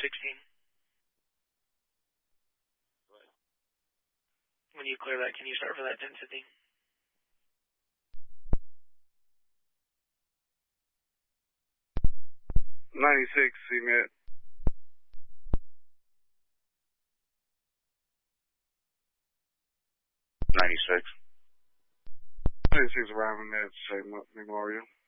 16. When you clear that, can you start for that 1050? '96, CMET. 96. 96 arriving at St. Memorial.